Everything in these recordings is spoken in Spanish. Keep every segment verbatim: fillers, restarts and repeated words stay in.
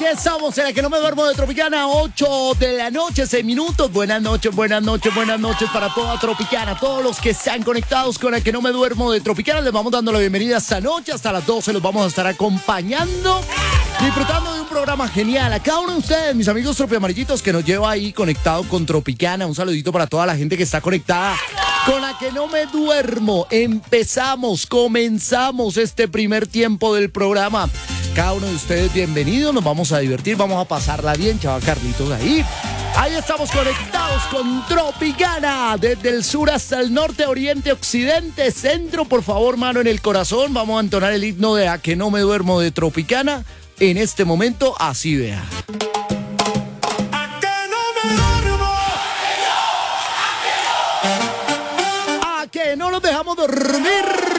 estamos en la que no me duermo de Tropicana, ocho de la noche, seis minutos. Buenas noches, buenas noches, buenas noches para toda Tropicana. Todos los que están conectados con la que no me duermo de Tropicana, les vamos dando la bienvenida esta noche. Hasta las doce los vamos a estar acompañando, disfrutando de un programa genial. A cada uno de ustedes, mis amigos tropiamarillitos, que nos lleva ahí conectado con Tropicana. Un saludito para toda la gente que está conectada con la que no me duermo. Empezamos, comenzamos este primer tiempo del programa. Cada uno de ustedes bienvenidos, nos vamos a divertir, vamos a pasarla bien, chaval Carlitos ahí. Ahí estamos conectados con Tropicana, desde el sur hasta el norte, oriente, occidente, centro. Por favor, mano en el corazón, vamos a entonar el himno de A que no me duermo de Tropicana. En este momento, así vea. A que no nos dejamos dormir.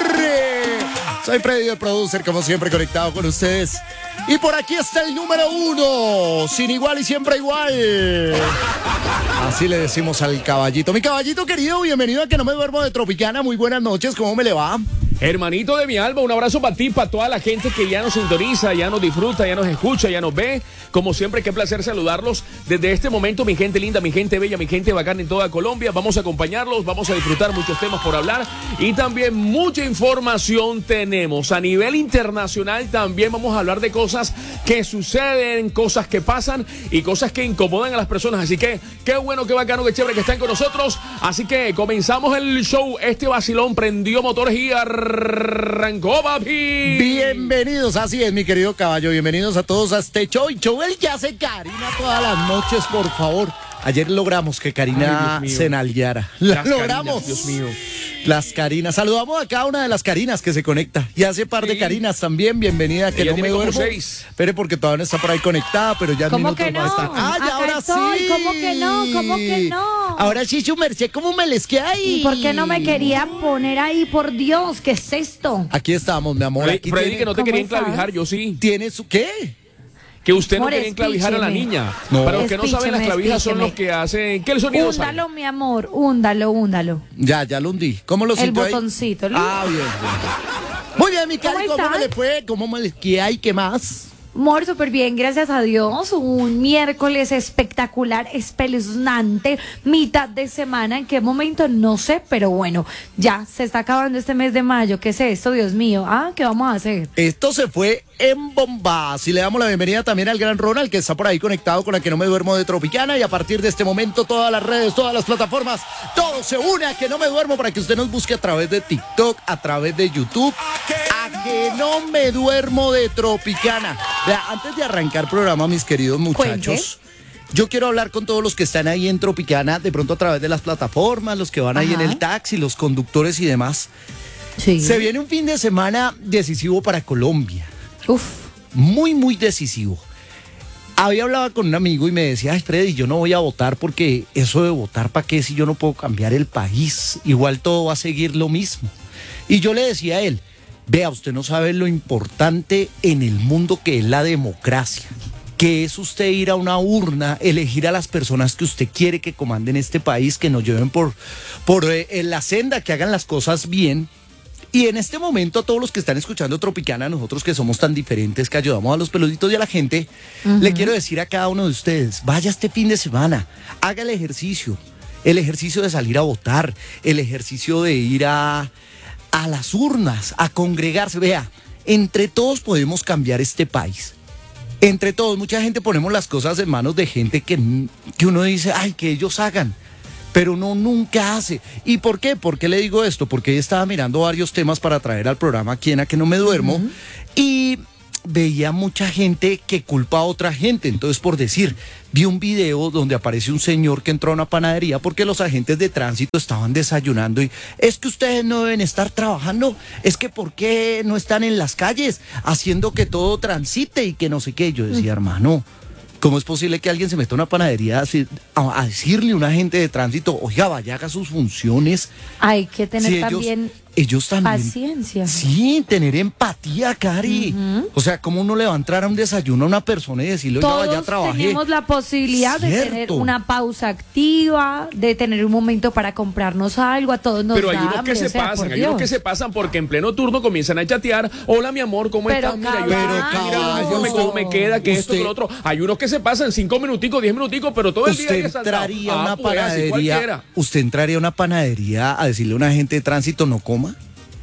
Soy Freddy, el producer, como siempre, conectado con ustedes. Y por aquí está el número uno, sin igual y siempre igual. Así le decimos al caballito. Mi caballito querido, bienvenido a Que no me duermo de Tropicana. Muy buenas noches, ¿cómo me le va? Hermanito de mi alma, un abrazo para ti, para toda la gente que ya nos sintoniza, ya nos disfruta, ya nos escucha, ya nos ve. Como siempre, qué placer saludarlos desde este momento, mi gente linda, mi gente bella, mi gente bacana en toda Colombia. Vamos a acompañarlos, vamos a disfrutar muchos temas por hablar y también mucha información tenemos. A nivel internacional también vamos a hablar de cosas que suceden, cosas que pasan y cosas que incomodan a las personas. Así que qué bueno, qué bacano, qué chévere que están con nosotros. Así que comenzamos el show. Este vacilón prendió motores y arrancó, papi. Bienvenidos, así es, mi querido caballo. Bienvenidos a todos a este show. Y show el que hace Karina todas las noches, por favor. Ayer logramos que Karina se enalgueara. La logramos. Carinas, Dios mío. Las Karinas. Saludamos a cada una de las Karinas que se conecta. Y hace par de sí. Karinas también. Bienvenida a Que Ella no me duermo. Seis. Espere, porque todavía no está por ahí conectada, pero ya ¿Cómo minutos que no? va a estar. ¡Ah, ya, Acá ahora estoy. sí! ¿Cómo que no? ¿Cómo que no? Ahora sí, su merced, ¿cómo me les queda ahí? ¿Y por qué no me quería poner ahí? Por Dios, ¿qué es esto? Aquí estamos, mi amor. Freddy, Aquí Freddy tiene, que no te ¿Cómo quería estás? enclavijar, yo sí. ¿Tiene su qué? Que usted no More, quería enclavijar a la espícheme. niña. No. Para los que no saben, las Espícheme, clavijas son espícheme. los que hacen... ¿Qué el sonido sale? Húndalo, mi amor, húndalo, húndalo. Ya, ya lo hundí. ¿Cómo lo El sintió ahí? botoncito, ¿listo? Ah, bien, bien. Muy bien, mi Cari, ¿Cómo ¿cómo me están? le fue? ¿Cómo me le qué hay? ¿Qué más? Amor, súper bien, gracias a Dios. Un miércoles espectacular, espeluznante, mitad de semana. ¿En qué momento? No sé, pero bueno, ya se está acabando este mes de mayo. ¿Qué es esto, Dios mío? Ah, ¿qué vamos a hacer? Esto se fue en bombas. Y le damos la bienvenida también al gran Ronald, que está por ahí conectado con la que no me duermo de Tropicana. Y a partir de este momento, todas las redes, todas las plataformas, todo se une a Que no me duermo para que usted nos busque a través de TikTok, a través de YouTube. A Que no me duermo de Tropicana. Vea, antes de arrancar programa, mis queridos muchachos, Cuente. yo quiero hablar con todos los que están ahí en Tropicana, de pronto a través de las plataformas, los que van ahí en Ajá. el taxi, los conductores y demás. Sí. Se viene un fin de semana decisivo para Colombia. Uf. Muy, muy decisivo. Había hablado con un amigo y me decía, ay, Freddy, yo no voy a votar porque eso de votar, ¿para qué si yo no puedo cambiar el país? Igual todo va a seguir lo mismo. Y yo le decía a él, vea, usted no sabe lo importante en el mundo que es la democracia, que es usted ir a una urna, elegir a las personas que usted quiere que comanden este país, que nos lleven por, por eh, en la senda, que hagan las cosas bien. Y en este momento a todos los que están escuchando Tropicana, nosotros que somos tan diferentes, que ayudamos a los peluditos y a la gente, uh-huh. le quiero decir a cada uno de ustedes, vaya este fin de semana, haga el ejercicio, el ejercicio de salir a votar, el ejercicio de ir a, a las urnas, a congregarse. Vea, entre todos podemos cambiar este país. Entre todos, mucha gente ponemos las cosas en manos de gente que, que uno dice, ay, que ellos hagan. Pero uno nunca hace. ¿Y por qué? ¿Por qué le digo esto? Porque estaba mirando varios temas para traer al programa aquí en A Que no me duermo, uh-huh. y veía mucha gente que culpa a otra gente. Entonces, por decir, vi un video donde aparece un señor que entró a una panadería porque los agentes de tránsito estaban desayunando y es que ustedes no deben estar trabajando, es que ¿por qué no están en las calles haciendo que todo transite y que no sé qué? Yo decía, uh-huh. hermano, ¿cómo es posible que alguien se meta a una panadería a, a decirle a un agente de tránsito, oiga, vaya, haga sus funciones? Hay que tener si también... ellos, ellos también. Paciencia. Sí, tener empatía, Cari. Uh-huh. O sea, como uno le va a entrar a un desayuno a una persona y decirle, oiga, vaya, trabajé. Tenemos la posibilidad Cierto. de tener una pausa activa, de tener un momento para comprarnos algo, a todos nos Pero hay da unos hambre, que se o sea, pasan, hay unos que se pasan porque en pleno turno comienzan a chatear. Hola, mi amor, ¿cómo Pero estás? Mira, yo, caballo, mira, yo me, cómo me queda, que esto, que lo otro. Hay unos que se pasan cinco minuticos, diez minuticos, pero todo el día Usted entraría a ah, una pues, panadería, usted entraría a una panadería a decirle a una agente de tránsito no coma.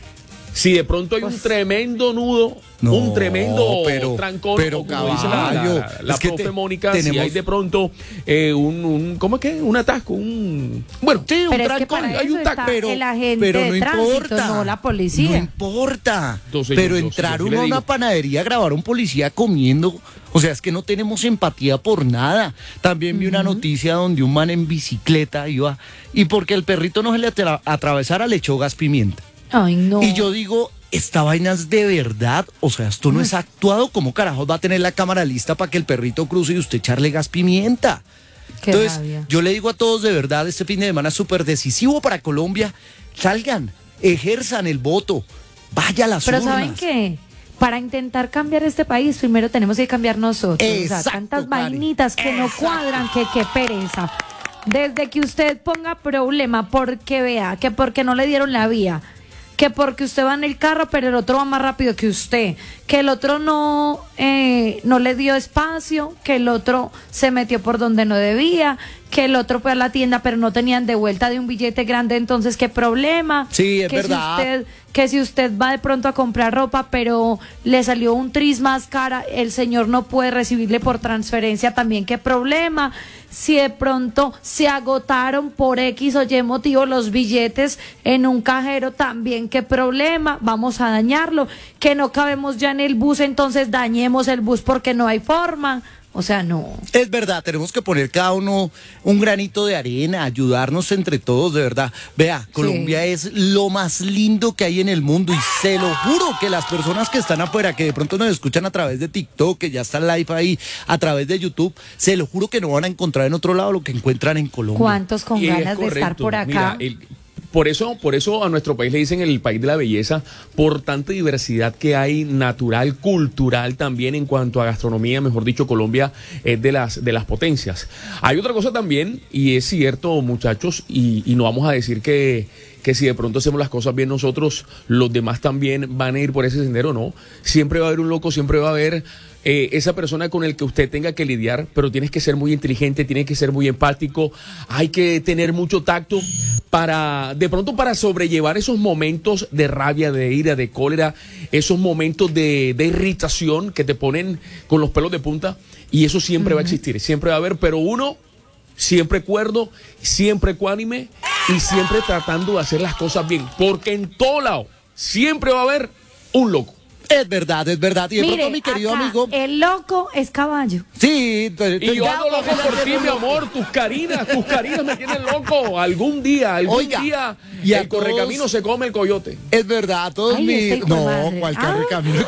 Si de pronto hay pues, un tremendo nudo, no, un tremendo pero, trancón, pero como caballo, dice la, la, la es que profe te, Mónica, tenemos... si hay de pronto eh, un, un, ¿cómo es que? Un atasco, un... Bueno, sí, un pero trancón, es que hay un taco, pero, el agente pero no de tránsito, importa, no la policía. No importa, Entonces, pero yo, yo, entrar yo, yo, uno yo a una panadería a grabar a un policía comiendo, o sea, es que no tenemos empatía por nada. También uh-huh. vi una noticia donde un man en bicicleta iba, y porque el perrito no se le atra- atravesara, le echó gas pimienta. Ay, no. Y yo digo, esta vaina es de verdad, o sea, esto no es actuado. ¿Cómo carajos va a tener la cámara lista para que el perrito cruce y usted echarle gas pimienta? Qué Entonces, rabia. yo le digo a todos, de verdad, este fin de semana es súper decisivo para Colombia. Salgan, ejerzan el voto, vaya a las Pero urnas. ¿saben qué? Para intentar cambiar este país, primero tenemos que cambiar nosotros. Exacto, o sea, tantas Cari. vainitas que Exacto. no cuadran, que qué pereza. Desde que usted ponga problema porque vea, que porque no le dieron la vía, que porque usted va en el carro pero el otro va más rápido que usted, que el otro no eh, no le dio espacio, que el otro se metió por donde no debía, que el otro fue a la tienda pero no tenían de vuelta de un billete grande, entonces qué problema. Sí, es que verdad. Si usted, que si usted va de pronto a comprar ropa pero le salió un tris más cara, el señor no puede recibirle por transferencia, también qué problema. Si de pronto se agotaron por X o Y motivo los billetes en un cajero, también qué problema, vamos a dañarlo, que no cabemos ya en el bus, entonces dañemos el bus porque no hay forma. O sea, no. Es verdad, tenemos que poner cada uno un granito de arena, ayudarnos entre todos, de verdad. Vea, Colombia sí. es lo más lindo que hay en el mundo y se lo juro que las personas que están afuera, que de pronto nos escuchan a través de TikTok, que ya está live ahí, a través de YouTube, se lo juro que no van a encontrar en otro lado lo que encuentran en Colombia. ¿Cuántos con y ganas de estar por acá? Mira, el... Por eso, por eso a nuestro país le dicen el país de la belleza, por tanta diversidad que hay natural, cultural también en cuanto a gastronomía, mejor dicho, Colombia es de las, de las potencias. Hay otra cosa también, y es cierto, muchachos, y, y no vamos a decir que, que si de pronto hacemos las cosas bien nosotros, los demás también van a ir por ese sendero, no. Siempre va a haber un loco, siempre va a haber... Eh, esa persona con el que usted tenga que lidiar, pero tienes que ser muy inteligente, tienes que ser muy empático, hay que tener mucho tacto para, de pronto para sobrellevar esos momentos de rabia, de ira, de cólera, esos momentos de, de irritación que te ponen con los pelos de punta, y eso siempre uh-huh. va a existir, siempre va a haber, pero uno siempre cuerdo, siempre ecuánime y siempre tratando de hacer las cosas bien, porque en todo lado siempre va a haber un loco. Es verdad, es verdad. Y de Mire, pronto, mi querido acá, amigo. El loco es caballo. Sí, y yo hago loco por ti, mi amor. Tus carinas, tus carinas me tienen loco. Algún día, algún Oiga, día, y el todos, correcamino se come el coyote. Es verdad, a todos Ay, mis. No, madre. cuál Ah. correcamino.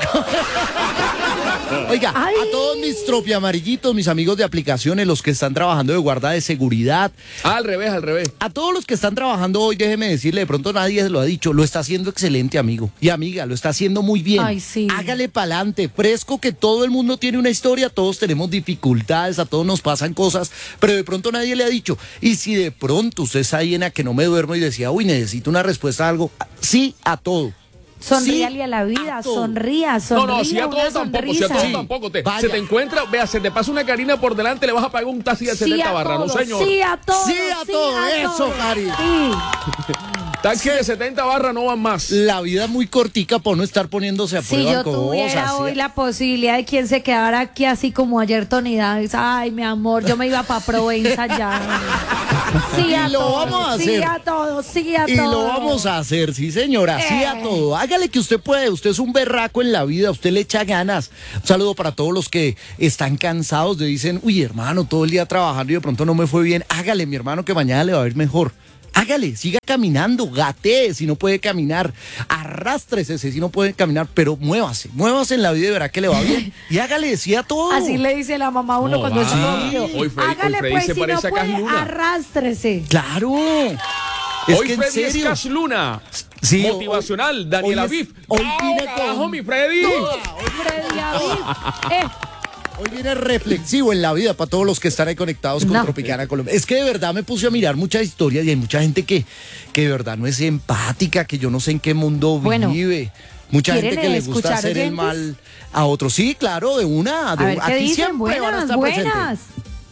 Oiga, Ay. a todos mis tropiamarillitos, mis amigos de aplicaciones, los que están trabajando de guarda de seguridad. Ah, al revés, al revés. A todos los que están trabajando hoy, déjeme decirle, de pronto nadie se lo ha dicho, lo está haciendo excelente, amigo. Y amiga, lo está haciendo muy bien. Ay, sí. Hágale pa'lante, fresco, que todo el mundo tiene una historia, todos tenemos dificultades, a todos nos pasan cosas, pero de pronto nadie le ha dicho. Y si de pronto usted está llena que no me duermo y decía, uy, necesito una respuesta a algo, sí a todo. Sonríale Sí, a la vida, a todo. sonría, sonría. No, no, si a una todo tampoco, si a todo sonrisa. tampoco. Te, Vaya. se te encuentra, vea, se te pasa una carina por delante, le vas a pagar un taxi de Sí setenta a barras, no todo, señor. sí a todo, Sí a todo, eso, todo. Cari. Sí. Taxi de setenta barras no van más. La vida es muy cortica por no estar poniéndose a Si prueba yo cosas. tuviera ¿sí? hoy la posibilidad de quien se quedara aquí así como ayer Tony Davis, ay, mi amor, yo me iba para Provenza ya. Sí a Y lo todo, vamos a sí hacer. a todo, sí a Y todo. lo vamos a hacer, sí señora, sí a Eh. todo. Hágale que usted puede, usted es un berraco en la vida, usted le echa ganas. Un saludo para todos los que están cansados de dicen, uy hermano, todo el día trabajando y de pronto no me fue bien. Hágale mi hermano que mañana le va a ir mejor. Hágale, siga caminando, gatee si no puede caminar, arrástrese si no puede caminar, pero muévase, muévase en la vida y verá que le va bien. Y hágale, sí a todo. Así le dice la mamá a uno No, cuando es va. novio. Hoy Freddy- Hágale hoy Freddy pues, se si parece no a Cas puede, Luna. arrástrese. Claro. Es Hoy que en Freddy es serio. Cash Luna. Sí, motivacional, hoy- Daniel hoy es- Aviv. hoy ¡Ah, vine carajo, con- mi Freddy! Freddy Aviv. Eh, Hoy viene reflexivo en la vida para todos los que están ahí conectados con No. Tropicana Colombia. Es que de verdad me puse a mirar muchas historias y hay mucha gente que, que de verdad no es empática, que yo no sé en qué mundo Bueno, vive. Mucha gente ¿quieren que le gusta escuchar hacer el oyentes? mal a otros. Sí, claro, de una. De a ver una. qué Aquí dicen. siempre van a Buenas, estar buenas. presentes.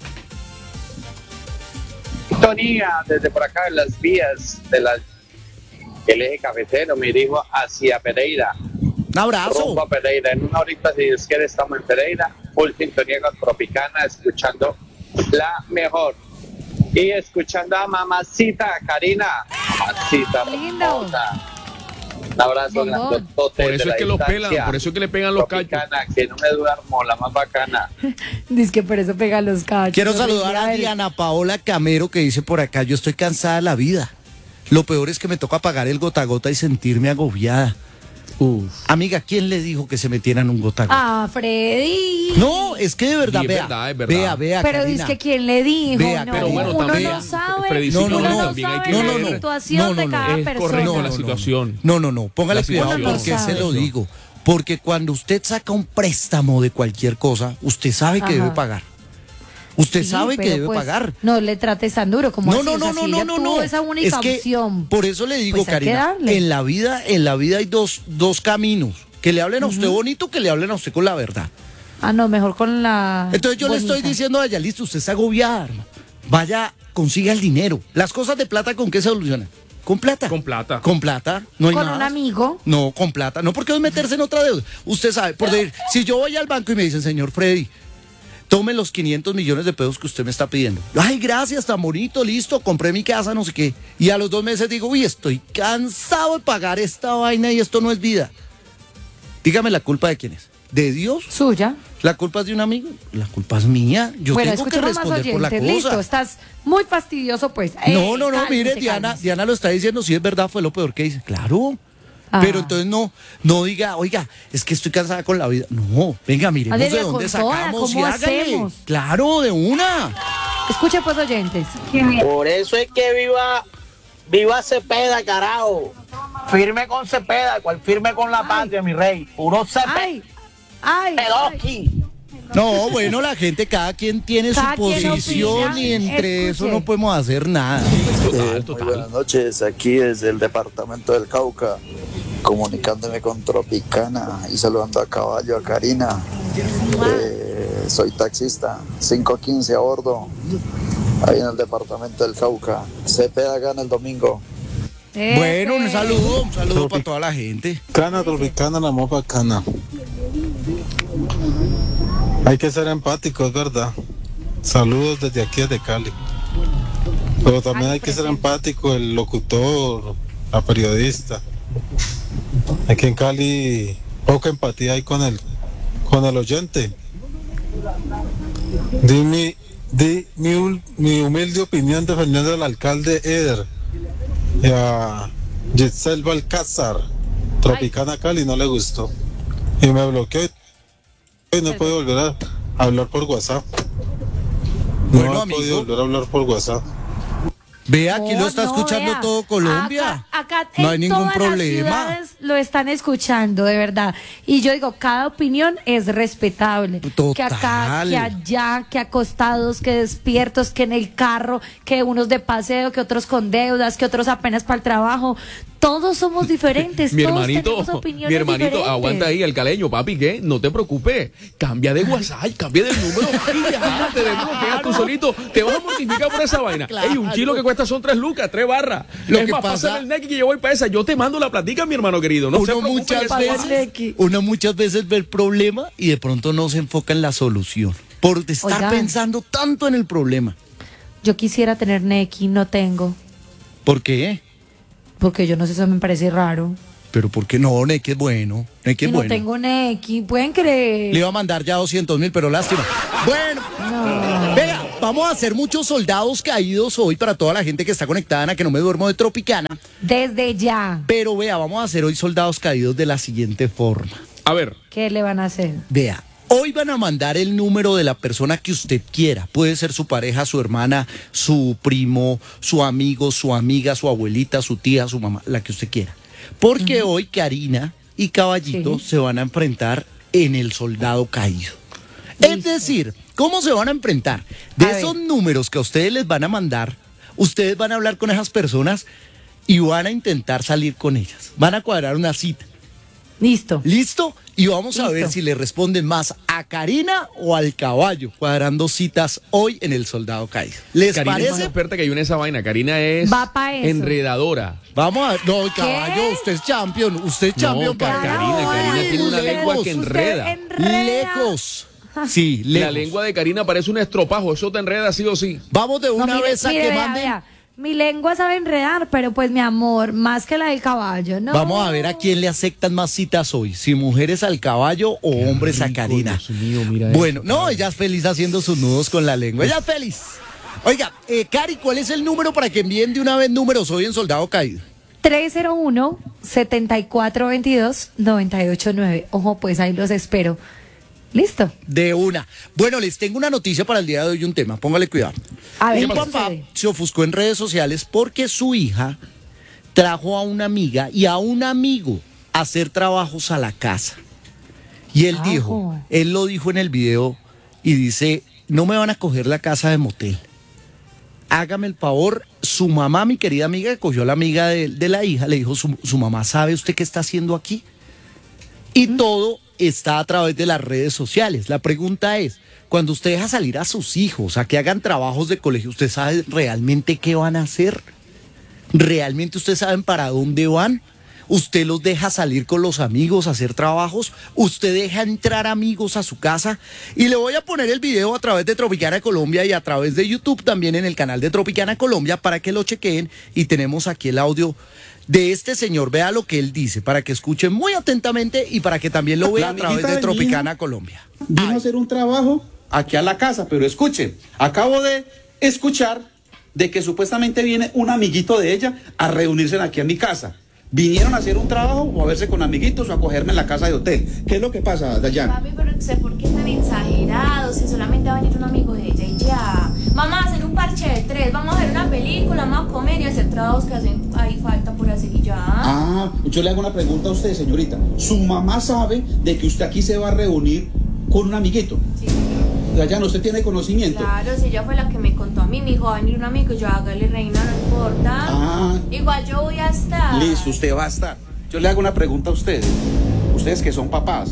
Sintonía desde por acá en las vías de la, el eje cafetero, me dirijo hacia Pereira, Un abrazo. rumbo a Pereira. En una horita, si Dios quiere, estamos en Pereira, full sintonía con Tropicana, escuchando la mejor. Y escuchando a mamacita Karina, mamacita Lindo. hermosa. Un abrazo Bombón. grandotote Por de eso la es que los distancia. pelan, por eso es que le pegan los cachos. Tropicana, que no me duermo, la más bacana. Dice que por eso pega los cachos. Quiero saludar a ver. Diana Paola Camero que dice por acá, yo estoy cansada de la vida. Lo peor es que me toca pagar el gota a gota y sentirme agobiada. Uf. Amiga, ¿quién le dijo que se metieran un gota a gota? Ah, Freddy. No, es que de verdad, Sí, es vea, verdad, es verdad. vea, vea, Pero Karina. dice que quién le dijo, Vea, no, pero bueno, uno también- no sabe, Fredicito, uno no, no, también hay sabe que la ver. situación No, no, de no. cada Es persona. correcto la situación. No, no, no, póngale La cuidado situación. porque Uno no se sabe. lo digo. Porque cuando usted saca un préstamo de cualquier cosa, usted sabe que Ajá. debe pagar. Usted Sí, sabe que pero debe pues, pagar. No le trates tan duro como No, así, no, o sea, no, no, si no, ella no, tuvo no. esa única Es que opción. por eso le digo, pues hay que Karina, darle. en la vida, en la vida hay dos, dos caminos. Que le hablen a usted bonito, que le hablen a usted con la verdad. Ah, no, mejor con la. Entonces yo le estoy bonita. diciendo a ella, listo, usted está agobiada, hermano. Vaya, consiga el dinero. Las cosas de plata, ¿con qué se solucionan? Con plata. Con plata. Con plata. No hay Con más. un amigo. No, con plata. No, porque es meterse en otra deuda. Usted sabe, por decir, si yo voy al banco y me dicen, señor Freddy, tome los quinientos millones de pesos que usted me está pidiendo. Ay, gracias, tan bonito, listo, compré mi casa, no sé qué. Y a los dos meses digo, uy, estoy cansado de pagar esta vaina y esto no es vida. Dígame, ¿la culpa de quién es? ¿De Dios? Suya. ¿La culpa es de un amigo? La culpa es mía. Yo bueno, tengo que escuchemos más responder por la oyentes. cosa. Listo, estás muy fastidioso, pues. No, Eh, no, no, cálmese, mire, Diana, cálmese. Diana lo está diciendo, si es verdad, fue lo peor que hice. Claro. Ah. Pero entonces no, no diga, oiga, es que estoy cansada con la vida. No, venga, miremos Valeria, de dónde con toda, sacamos y ¿cómo hágale. hacemos? Claro, de una. Escuche, pues, oyentes. Por eso es que viva, viva Cepeda, carajo. Firme con Cepeda, cual firme con la Ay. patria, mi rey. Puro Cepeda. Ay, ay. ay. Pedoski. No, bueno, la gente, cada quien tiene Cada su quien posición opina. y entre eso Escuche. no podemos hacer nada. Total, Eh, Muy total. buenas noches, aquí desde el departamento del Cauca, comunicándome con Tropicana y saludando a Caballo, a Karina. Eh, soy taxista, cinco quince a bordo, ahí en el departamento del Cauca. Cepeda gana el domingo. Bueno, un Ese. saludo, un saludo para toda la gente. Cana, Tropicana, la más bacana. Hay que ser empáticos, ¿verdad? Saludos desde aquí, desde Cali. Pero también Ay, hay que ser presente. empático, el locutor, la periodista. Aquí en Cali, poca empatía hay con el, con el oyente. Di mi, di mi, hum- mi humilde opinión defendiendo al alcalde Eder y a Giselle Balcázar. Tropicana Cali no le gustó y me bloqueó y no puedo volver a hablar por WhatsApp. No Bueno, he amigo. podido volver a hablar por WhatsApp. Ve, aquí No, lo está no, escuchando vea. todo Colombia. Acá, acá no en hay ningún todas problema. Las ciudades lo están escuchando, de verdad. Y yo digo, cada opinión es respetable. Total. Que acá, que allá, que acostados, que despiertos, que en el carro, que unos de paseo, que otros con deudas, que otros apenas para el trabajo. Todos somos diferentes. Mi todos hermanito, tenemos opiniones mi hermanito, diferentes. aguanta ahí, el caleño, papi, ¿qué? No te preocupes, cambia de WhatsApp, cambia del número y ya, te desbloqueas tú solito, te vas a mortificar por esa vaina. Claro. Ey, un chilo que cuesta son tres lucas, tres barras. Lo es que más, pasa- pásame el nequi que yo voy para esa, yo te mando la platica, mi hermano querido, no se uno preocupe muchas que eso veces- va. veces, uno muchas veces ve el problema y de pronto no se enfoca en la solución. Por estar Oigan. pensando tanto en el problema. Yo quisiera tener Neki, no tengo. ¿Por qué? Porque yo no sé, eso me parece raro. Pero ¿por qué no? Neki es bueno. Neki Y es no bueno. tengo Neki, ¿pueden creer? Le iba a mandar ya doscientos mil, pero lástima. Bueno, No. vea, vamos a hacer muchos soldados caídos hoy para toda la gente que está conectada en A Que No Me Duermo de Tropicana. Desde ya. Pero vea, vamos a hacer hoy soldados caídos de la siguiente forma. A ver, ¿Qué le van a hacer? Vea, hoy van a mandar el número de la persona que usted quiera. Puede ser su pareja, su hermana, su primo, su amigo, su amiga, su abuelita, su tía, su mamá, la que usted quiera. Porque uh-huh. hoy Karina y Caballito sí. se van a enfrentar en El Soldado Caído. Listo. Es decir, ¿cómo se van a enfrentar? De a esos ver. números que a ustedes les van a mandar, ustedes van a hablar con esas personas y van a intentar salir con ellas. Van a cuadrar una cita. Listo. ¿Listo? Y vamos Listo. a ver si le responden más a Karina o al caballo, cuadrando citas hoy en El Soldado Caído. ¿Les Karina parece? es más experta que yo en esa vaina. Karina es Va pa eso. enredadora. Vamos a... No, caballo, usted es champion. Usted es champion. No, para Karina. Karina tiene una lengua que enreda. Lejos. Sí, lejos. La lengua de Karina parece un estropajo. Eso te enreda sí o sí. Vamos de una no, mire, vez a mire, que vea, manden... vea. Mi lengua sabe enredar, pero pues mi amor, más que la del caballo, ¿no? Vamos a ver a quién le aceptan más citas hoy, si mujeres al caballo o Qué hombres rico, a Karina. Dios mío, mira bueno, eso. no, ella es feliz haciendo sus nudos con la lengua, ella es feliz. Oiga, eh, Cari, ¿cuál es el número para que envíen de una vez números hoy en Soldado Caído? tres cero uno, siete cuatro dos dos, nueve ocho nueve. Ojo, pues ahí los espero. ¿Listo? De una. Bueno, les tengo una noticia para el día de hoy, un tema, póngale cuidado. A ver, un papá se ofuscó en redes sociales porque su hija trajo a una amiga y a un amigo a hacer trabajos a la casa. Y él Ajo. dijo, él lo dijo en el video y dice, no me van a coger la casa de motel. Hágame el favor, su mamá, mi querida amiga, que cogió a la amiga de, de la hija, le dijo, su, su mamá, ¿sabe usted qué está haciendo aquí? Y ¿Mm? todo está a través de las redes sociales. La pregunta es, cuando usted deja salir a sus hijos a que hagan trabajos de colegio, ¿usted sabe realmente qué van a hacer? ¿Realmente ustedes saben para dónde van? ¿Usted los deja salir con los amigos a hacer trabajos? ¿Usted deja entrar amigos a su casa? Y le voy a poner el video a través de Tropicana Colombia y a través de YouTube también en el canal de Tropicana Colombia para que lo chequeen. Y tenemos aquí el audio de este señor. Vea lo que él dice para que escuchen muy atentamente y para que también lo vea a través de, de Tropicana Colombia. Vino Ay. a hacer un trabajo aquí a la casa, pero escuchen, acabo de escuchar de que supuestamente viene un amiguito de ella a reunirse aquí en mi casa. ¿Vinieron a hacer un trabajo o a verse con amiguitos o a cogerme en la casa de hotel? ¿Qué es lo que pasa, Dayana? Papi, pero no sé por qué tan exagerados, si solamente va a venir un amigo de ella y ya. Vamos a hacer un parche de tres, vamos a ver una película, vamos a comer y hacer trabajos que hacen ahí falta por hacer y ya. Ah, yo le hago una pregunta a usted, señorita. ¿Su mamá sabe de que usted aquí se va a reunir con un amiguito? Sí, señor. Dayana, ¿usted tiene conocimiento? Claro, si ella fue la que me contó a mí, me dijo, va a venir un amigo, yo hágale reina, no importa. Ah. Igual yo voy a estar. Listo, usted va a estar. Yo le hago una pregunta a ustedes. Ustedes que son papás,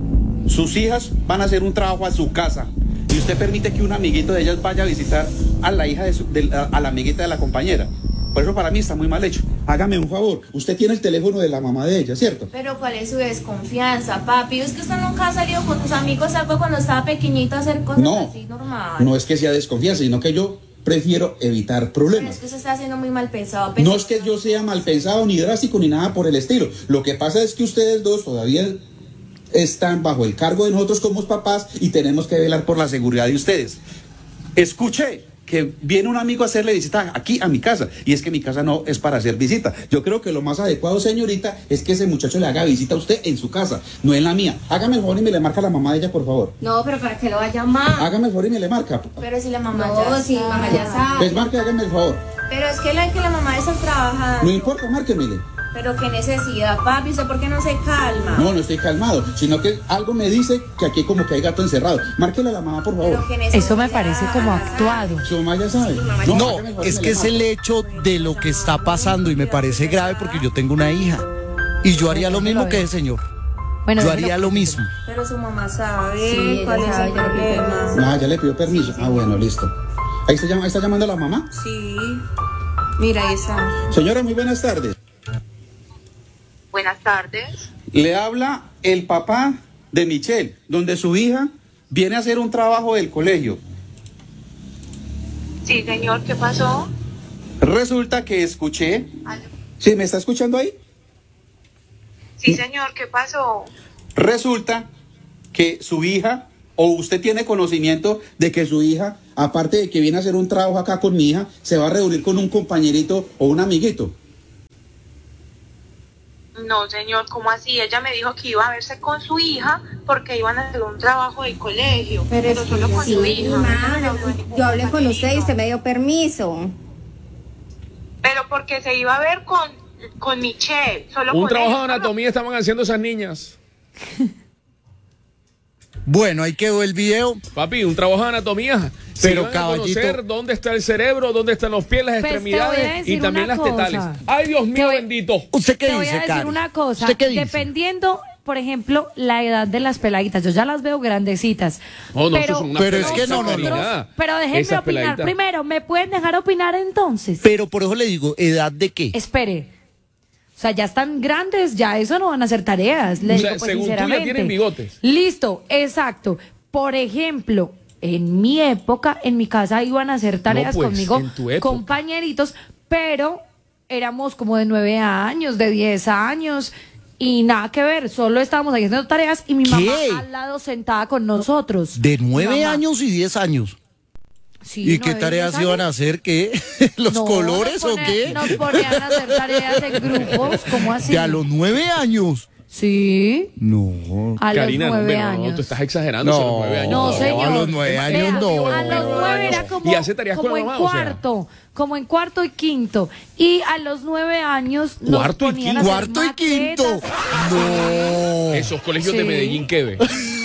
sus hijas van a hacer un trabajo a su casa y usted permite que un amiguito de ellas vaya a visitar a la hija de, su, de a, a la amiguita de la compañera. Por eso para mí está muy mal hecho. Hágame un favor, usted tiene el teléfono de la mamá de ella, ¿cierto? Pero ¿cuál es su desconfianza, papi? Es que usted nunca ha salido con tus amigos, algo cuando estaba pequeñito a hacer cosas no, así normal. No es que sea desconfianza, sino que yo prefiero evitar problemas. Pero es que se está haciendo muy mal pensado. No es que yo sea mal pensado, ni drástico, ni nada por el estilo. Lo que pasa es que ustedes dos todavía están bajo el cargo de nosotros como papás y tenemos que velar por la seguridad de ustedes. Escuché que viene un amigo a hacerle visita aquí a mi casa, y es que mi casa no es para hacer visita. Yo creo que lo más adecuado, señorita, es que ese muchacho le haga visita a usted en su casa, no en la mía. Hágame el favor y me le marca a la mamá de ella, por favor. No, pero ¿para qué lo va a llamar? Hágame el favor y me le marca. Pero si la mamá no, ya si sabe. mamá ya sabe. Pues marque, hágame el favor. Pero es que la que la mamá está trabajando. No importa, márquemele. Pero qué necesidad, papi, ¿usted por qué no se calma? No, no estoy calmado, sino que algo me dice que aquí como que hay gato encerrado. Márquele a la mamá, por favor. Eso me parece como actuado. Su mamá ya sabe. No, no es que es el hecho de lo que está pasando y me parece grave porque yo tengo una hija y yo haría lo mismo que ese señor. Bueno, yo haría lo mismo. Pero su mamá sabe sí, cuál es el problema. Ah, ya le pidió permiso. Ah, bueno, listo. ¿Ahí está, llam- ahí está llamando a la mamá? Sí. Mira, ahí está. Señora, muy buenas tardes. Buenas tardes. Le habla el papá de Michelle, donde su hija viene a hacer un trabajo del colegio. Sí, señor, ¿qué pasó? Resulta que escuché... ¿Sí, me está escuchando ahí? Sí, señor, ¿qué pasó? Resulta que su hija, o usted tiene conocimiento de que su hija, aparte de que viene a hacer un trabajo acá con mi hija, se va a reunir con un compañerito o un amiguito. No, señor, ¿cómo así? Ella me dijo que iba a verse con su hija porque iban a hacer un trabajo del colegio, pero, pero solo con sí, su hija. Ma, yo hablé con usted y usted me dio permiso. Pero porque se iba a ver con con Michelle, solo Un con trabajo ella, de solo- anatomía estaban haciendo esas niñas. Bueno, ahí quedó el video. Papi, un trabajo de anatomía. Pero, Se iban a caballito- conocer dónde está el cerebro, dónde están los pies, las Pues, te voy a extremidades y decir también una las tetales. cosa. Ay, Dios Te mío, voy- bendito. ¿Usted qué Te voy dice, a decir Cari? una cosa, ¿Usted qué dice? dependiendo, por ejemplo, la edad de las peladitas, yo ya las veo grandecitas. No, no, pero, eso son unas Pero es que no, no, no. nosotros- Pero déjenme Esas opinar peladitas. primero, ¿me pueden dejar opinar entonces? Pero por eso le digo, ¿edad de qué? Espere. O sea, ya están grandes, ya eso no van a hacer tareas. Le O sea, digo, pues, según tú ya sinceramente. tienen bigotes. Listo, exacto. Por ejemplo, en mi época, en mi casa iban a hacer tareas pues, conmigo, en tu época. compañeritos, pero éramos como de nueve años, de diez años. Y nada que ver, solo estábamos ahí haciendo tareas y mi ¿Qué? mamá al lado sentada con nosotros. De nueve Mi mamá. años y diez años. Sí, ¿Y qué nueve, tareas diez iban a años. hacer? ¿Qué? ¿Los No, colores nos o pone- qué? Nos ponían a hacer tareas en grupos, ¿cómo así? ¿De a los nueve años? Sí, No. a Karina, los no, nueve hombre, no, no, años. tú estás exagerando. son los nueve años. No, señor. A los nueve años Vea, no. A los nueve era como, Y hace tareas como con la en mamá, o sea. cuarto, como en cuarto y quinto. Y a los nueve años nos Cuarto y ponían a quinto. hacer Cuarto y quinto. maquetas. No. Esos colegios de Sí. Medellín, ¿qué ve?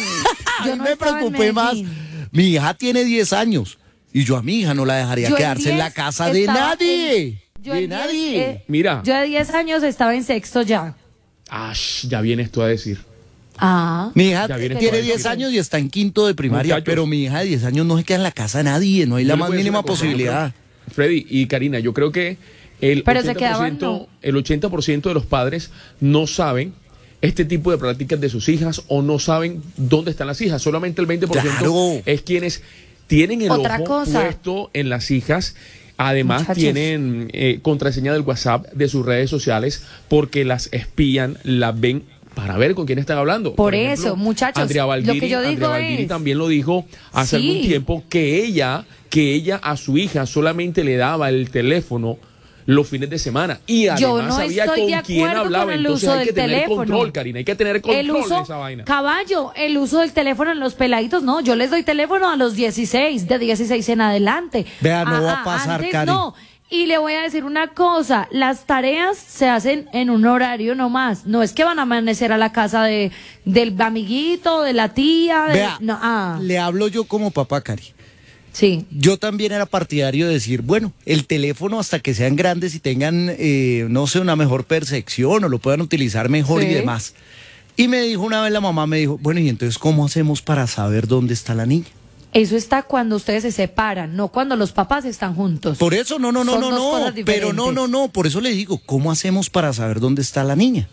Yo Ahí no me estaba en preocupé más. Medellín. Mi hija tiene diez años y yo a mi hija no la dejaría Yo en quedarse en la diez casa de estaba nadie. en- yo de en diez, nadie. eh, Mira. Yo de diez años estaba en sexto ya. Ah, ya vienes tú a decir. Ah. Mi hija Ya vienes tiene por ahí. diez años y está en quinto de primaria, Muchachos. pero mi hija de diez años no se queda en la casa de nadie, no hay la Yo le más voy a decir mínima una cosa, posibilidad. yo creo- Freddy y Karina, yo creo que el Pero se ochenta por quedaban, ciento, no. el ochenta por ciento de los padres no saben este tipo de prácticas de sus hijas o no saben dónde están las hijas. Solamente el veinte por ciento Claro. es quienes tienen el Otra ojo cosa. puesto en las hijas. Además, Muchachos. tienen eh, contraseña del WhatsApp de sus redes sociales porque las espían, las ven para ver con quién están hablando. Por eso, muchachos, Andrea lo Valdiri, que yo digo Andrea Valdiri es- también lo dijo hace Sí. algún tiempo que ella, que ella a su hija solamente le daba el teléfono los fines de semana y además Yo no sabía estoy con de quién acuerdo hablaba. con el Entonces uso hay que del tener teléfono. control, Karina, hay que tener control El uso, de esa vaina. caballo, el uso del teléfono en los peladitos, no, yo les doy teléfono a los dieciséis, de dieciséis en adelante. Vea, no Ah, va a ah, pasar, antes Cari. no. Y le voy a decir una cosa, las tareas se hacen en un horario nomás, no es que van a amanecer a la casa de del amiguito, de la tía, de- Vea, no, ah, le hablo yo como papá, Cari. sí. Yo también era partidario de decir, bueno, el teléfono hasta que sean grandes y tengan, eh, no sé, una mejor percepción o lo puedan utilizar mejor Sí. y demás. Y me dijo una vez la mamá, me dijo, bueno, ¿y entonces cómo hacemos para saber dónde está la niña? Eso está cuando ustedes se separan, no cuando los papás están juntos. Por eso, no, no, no, Son no, dos no, cosas pero no, diferentes. no, no, por eso le digo, ¿cómo hacemos para saber dónde está la niña?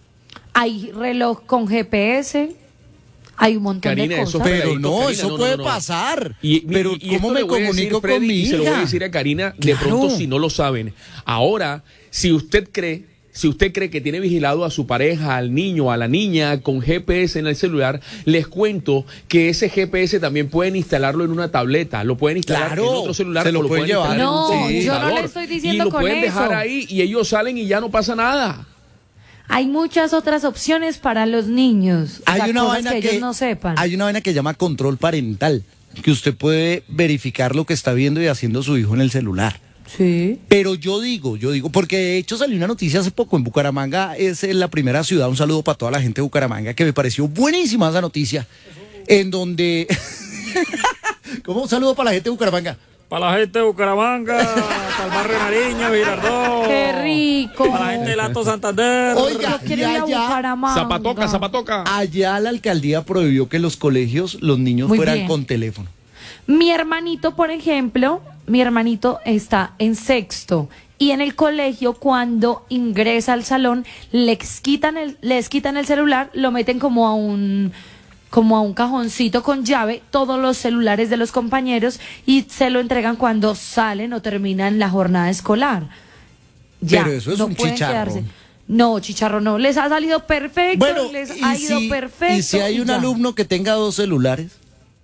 Hay reloj con G P S, hay un montón Karina, de eso cosas. fue- Pero Peladito, no, Karina, eso no, no, puede no, no. pasar. Y, pero y- y ¿cómo esto me le voy a decir, comunico Freddy, con mi y se lo voy a hija? decir a Karina, de Claro. pronto si no lo saben. Ahora, si usted cree, si usted cree que tiene vigilado a su pareja, al niño, a la niña con G P S en el celular, les cuento que ese G P S también pueden instalarlo en una tableta, lo pueden instalar Claro, en otro celular, se lo o pueden pueden llevar instalar No, en un yo no le computador. estoy diciendo y lo con pueden dejar eso. ahí y ellos salen y ya no pasa nada. Hay muchas otras opciones para los niños. O Hay sea, una cosas vaina que, que, ellos no sepan. hay una vaina que llama control parental, que usted puede verificar lo que está viendo y haciendo su hijo en el celular. Sí. Pero yo digo, yo digo, porque de hecho salió una noticia hace poco en Bucaramanga, es eh, la primera ciudad, un saludo para toda la gente de Bucaramanga, que me pareció buenísima esa noticia, en donde... ¿Cómo un saludo para la gente de Bucaramanga? Para la gente de Bucaramanga, para el barrio Nariño, Girardot. ¡Qué rico! Para la gente del Alto Santander. Oiga, Yo quiero y ir a allá, Bucaramanga. Zapatoca, zapatoca. allá la alcaldía prohibió que en los colegios los niños Muy fueran bien. con teléfono. Mi hermanito, por ejemplo, mi hermanito está en sexto y en el colegio cuando ingresa al salón les quitan el, les quitan el celular, lo meten como a un como a un cajoncito con llave, todos los celulares de los compañeros y se lo entregan cuando salen o terminan la jornada escolar. Ya, Pero eso es no un pueden chicharro. quedarse. No, chicharro no, les ha salido perfecto, Bueno, les y ha ido si, perfecto. y si hay un ya. alumno que tenga dos celulares,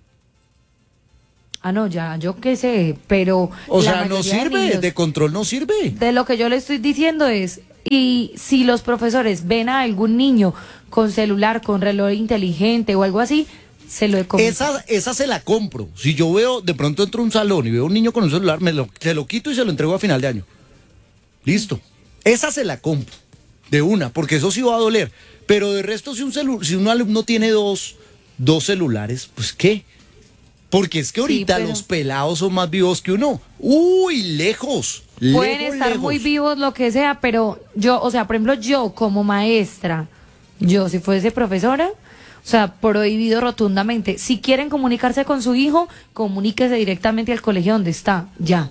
Ah, no, ya, yo qué sé, pero... o la sea, no mayoría de sirve, niños- de control no sirve. De lo que yo le estoy diciendo es, y si los profesores ven a algún niño con celular, con reloj inteligente o algo así, se lo comunican. Esa, esa se la compro. Si yo veo, de pronto entro a un salón y veo un niño con un celular, me lo, se lo quito y se lo entrego a final de año. Listo. Esa se la compro, de una, porque eso sí va a doler. Pero de resto, si un, celu si un alumno tiene dos, dos celulares, pues ¿qué? Porque es que ahorita sí, pero... los pelados son más vivos que uno. Uy, lejos. Pueden lejos, estar lejos. muy vivos, lo que sea, pero yo, o sea, por ejemplo, yo como maestra, yo si fuese profesora, o sea, prohibido rotundamente. Si quieren comunicarse con su hijo, comuníquese directamente al colegio donde está, ya.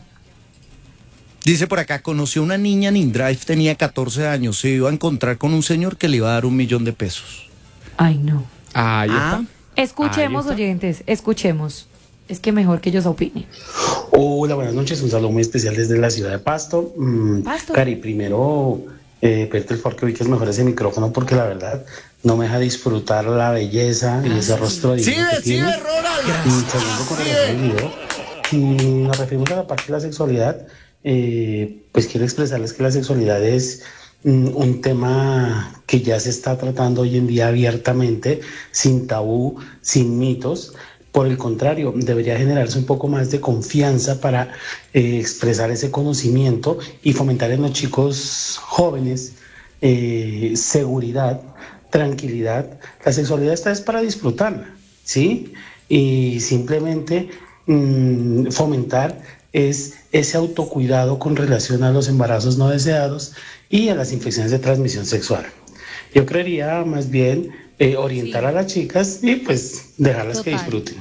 Dice por acá, conoció una niña en InDrive, tenía catorce años, se iba a encontrar con un señor que le iba a dar un millón de pesos. Ay, no. Ahí ah. está. Escuchemos, oyentes, escuchemos. Es que mejor que ellos opinen. Hola, buenas noches. Un saludo muy especial desde la ciudad de Pasto. Mm, Pasto. Cari, primero, eh, pedirte el favor que ubiques mejor ese micrófono porque la verdad no me deja disfrutar la belleza y ese rostro de Sí, sí, sí, Ronald. Y segundo, con relación al video, mm, nos referimos a la parte de la sexualidad. Eh, pues quiero expresarles que la sexualidad es mm, un tema que ya se está tratando hoy en día abiertamente, sin tabú, sin mitos. Por el contrario, debería generarse un poco más de confianza para eh, expresar ese conocimiento y fomentar en los chicos jóvenes eh, seguridad, tranquilidad. La sexualidad está es para disfrutarla, ¿sí? Y simplemente mmm, fomentar es ese autocuidado con relación a los embarazos no deseados y a las infecciones de transmisión sexual. Yo creería más bien eh, orientar sí. a las chicas y pues dejarlas Total. que disfruten.